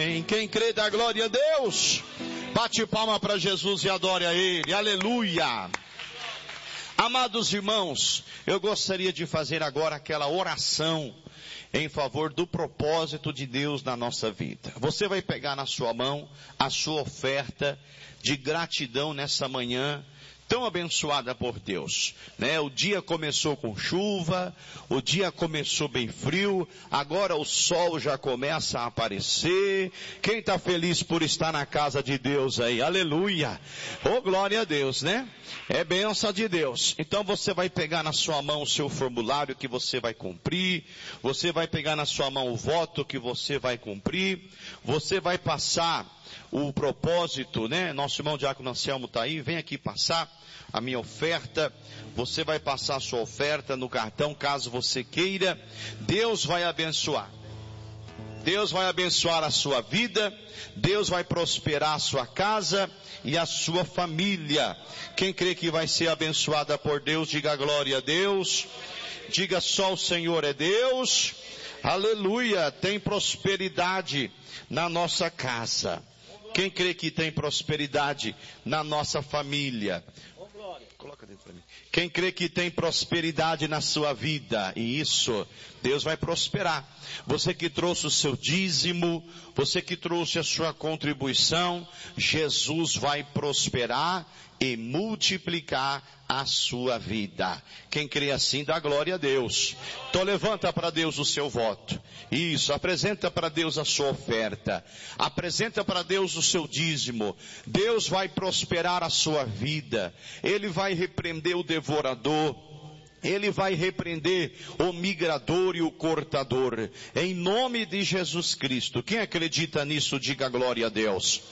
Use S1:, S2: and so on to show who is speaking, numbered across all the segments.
S1: Amém. Quem crê dá glória a Deus. Bate palma para Jesus e adore a Ele. Aleluia. Amados irmãos, eu gostaria de fazer agora aquela oração em favor do propósito de Deus na nossa vida. Você vai pegar na sua mão a sua oferta de gratidão nessa manhã tão abençoada por Deus, né? O dia começou com chuva, o dia começou bem frio, agora o sol já começa a aparecer. Quem está feliz por estar na casa de Deus aí? Aleluia! Oh, glória a Deus, né? É bênção de Deus. Então você vai pegar na sua mão o seu formulário que você vai cumprir, você vai pegar na sua mão o voto que você vai cumprir, você vai passar o propósito, né? Nosso irmão Diácono Anselmo está aí, vem aqui passar a minha oferta. Você vai passar a sua oferta no cartão, caso você queira. Deus vai abençoar. Deus vai abençoar a sua vida, Deus vai prosperar a sua casa e a sua família. Quem crê que vai ser abençoada por Deus, diga glória a Deus. Diga só o Senhor é Deus. Aleluia, tem prosperidade na nossa casa. Quem crê que tem prosperidade na nossa família? Coloca dentro para mim. Quem crê que tem prosperidade na sua vida? E isso, Deus vai prosperar. Você que trouxe o seu dízimo, você que trouxe a sua contribuição, Jesus vai prosperar e multiplicar a sua vida. Quem crê assim dá glória a Deus. Então levanta para Deus o seu voto. Isso, apresenta para Deus a sua oferta. Apresenta para Deus o seu dízimo. Deus vai prosperar a sua vida. Ele vai repreender o devorador. Ele vai repreender o migrador e o cortador. Em nome de Jesus Cristo. Quem acredita nisso, diga glória a Deus.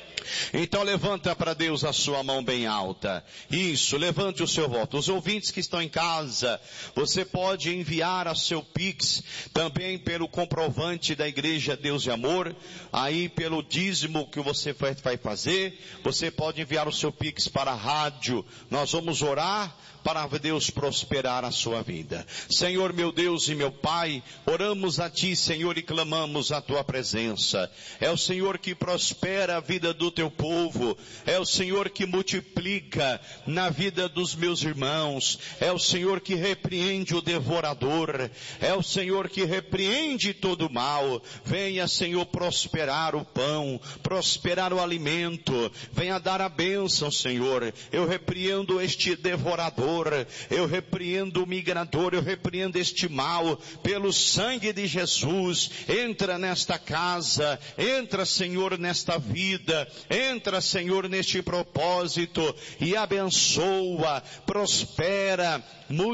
S1: Então levanta para Deus a sua mão bem alta. Isso, levante o seu voto. Os ouvintes que estão em casa, você pode enviar a seu Pix, também pelo comprovante da Igreja Deus e Amor, aí pelo dízimo que você vai fazer, você pode enviar o seu Pix para a rádio. Nós vamos orar para Deus prosperar a sua vida. Senhor meu Deus e meu Pai, oramos a Ti, Senhor, e clamamos a Tua presença. É o Senhor que prospera a vida do Teu povo, é o Senhor que multiplica na vida dos meus irmãos, é o Senhor que repreende o devorador, é o Senhor que repreende todo o mal. Venha, Senhor, prosperar o pão, prosperar o alimento, venha dar a bênção, Senhor. Eu repreendo este devorador, eu repreendo o migrador, eu repreendo este mal, pelo sangue de Jesus. Entra nesta casa, entra, Senhor, nesta vida, entra, Senhor, neste propósito e abençoa, prospera,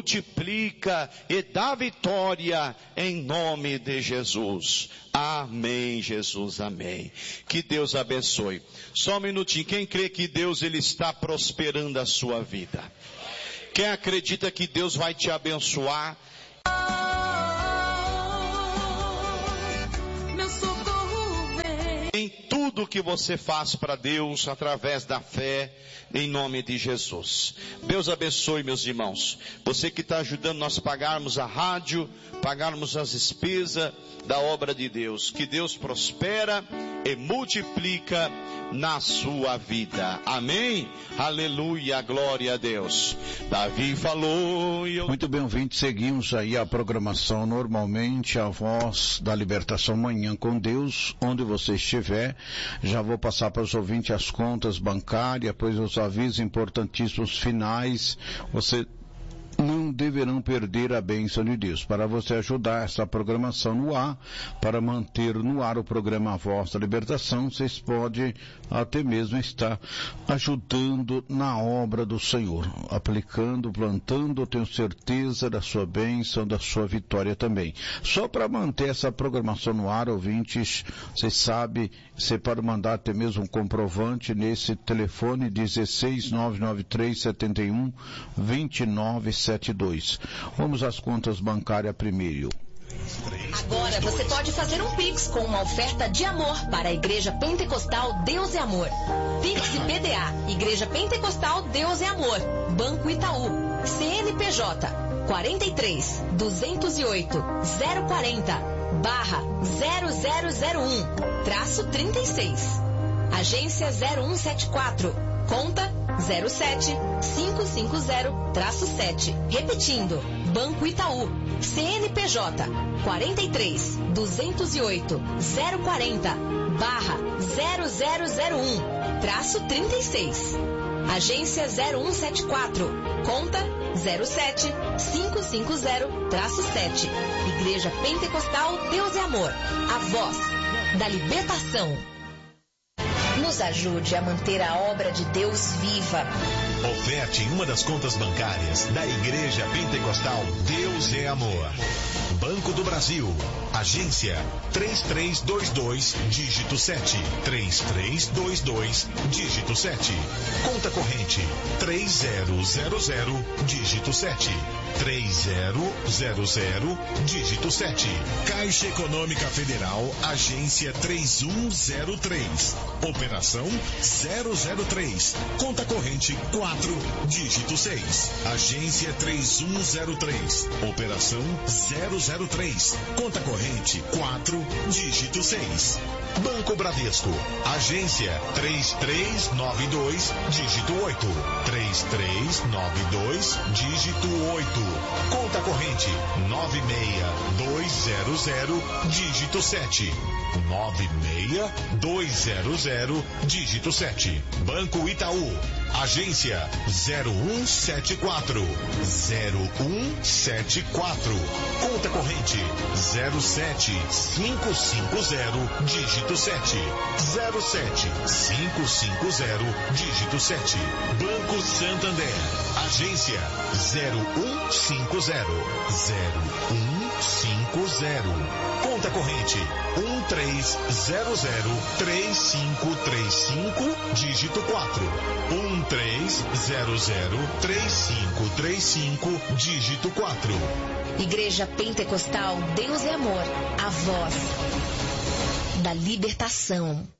S1: multiplica e dá vitória em nome de Jesus. Amém, Jesus, amém. Que Deus abençoe. Só um minutinho, quem crê que Deus ele está prosperando a sua vida? Quem acredita que Deus vai te abençoar? Meu socorro vem. Em tudo que você faz para Deus, através da fé, em nome de Jesus. Deus abençoe, meus irmãos. Você que está ajudando nós a pagarmos a rádio, pagarmos as despesas da obra de Deus. Que Deus prospera e multiplica na sua vida. Amém? Aleluia, glória a Deus. Davi falou e eu...
S2: Muito bem, ouvintes, seguimos aí a programação normalmente, a voz da libertação Manhã com Deus, onde você estiver. Já vou passar para os ouvintes as contas bancárias, pois os avisos importantíssimos finais. Você não deverão perder a bênção de Deus. Para você ajudar essa programação no ar, para manter no ar o programa Voz da Libertação, vocês podem até mesmo estar ajudando na obra do Senhor, aplicando, plantando, tenho certeza da sua bênção, da sua vitória também. Só para manter essa programação no ar, ouvintes, vocês sabem, você pode mandar até mesmo um comprovante nesse telefone 16993712972. Vamos às contas bancárias primeiro.
S3: Agora você pode fazer um Pix com uma oferta de amor para a Igreja Pentecostal Deus é Amor. Pix e PDA, Igreja Pentecostal Deus é Amor, Banco Itaú, CNPJ 43 208 040 0001-36. Agência 0174, conta 07550-7. Repetindo, Banco Itaú, CNPJ 43-208-040-0001-36. Agência 0174, conta 07550-7. Igreja Pentecostal Deus é Amor, a voz da libertação. Nos ajude a manter a obra de Deus viva.
S4: Oferte em uma das contas bancárias da Igreja Pentecostal Deus é Amor. Banco do Brasil, agência 3322, dígito 7. 3322, dígito 7. Conta corrente 3000, dígito 7. 3000, dígito 7. Caixa Econômica Federal, agência 3103. Operação 003. Conta corrente 4, dígito 6. Agência 3103. Operação 003. Conta corrente 4, dígito 6. Banco Bradesco, agência 3392, dígito 8. 3392, dígito 8. Conta corrente 96200, dígito 7. 96200, dígito 7. Banco Itaú, agência 0174. 0174. Conta corrente 07550, dígito 7. 07550, dígito 7. Banco Santander, agência 0150. 0150. Conta corrente 13003535, dígito 4. 13003535, dígito 4.
S3: Igreja Pentecostal Deus é Amor, a voz da libertação.